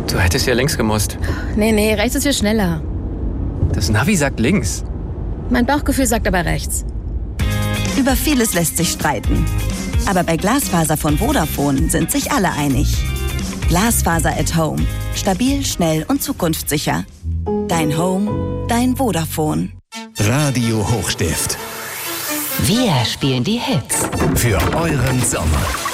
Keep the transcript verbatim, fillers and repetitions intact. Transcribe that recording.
Du hättest ja links gemusst. Nee, nee, rechts ist viel schneller. Das Navi sagt links. Mein Bauchgefühl sagt aber rechts. Über vieles lässt sich streiten. Aber bei Glasfaser von Vodafone sind sich alle einig. Glasfaser at Home. Stabil, schnell und zukunftssicher. Dein Home, dein Vodafone. Radio Hochstift. Wir spielen die Hits. Für euren Sommer.